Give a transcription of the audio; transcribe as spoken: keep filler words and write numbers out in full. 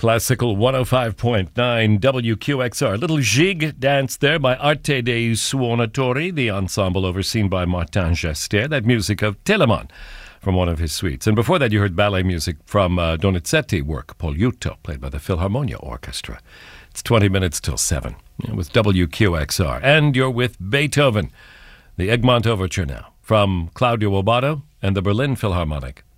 Classical one oh five point nine W Q X R. Little Gigue dance there by Arte dei Suonatori, the ensemble overseen by Martin Gester. That music of Telemann from one of his suites. And before that, you heard ballet music from uh, Donizetti work, Poliuto, played by the Philharmonia Orchestra. It's twenty minutes till seven with W Q X R. And you're with Beethoven, the Egmont Overture now, from Claudio Abbado and the Berlin Philharmonic.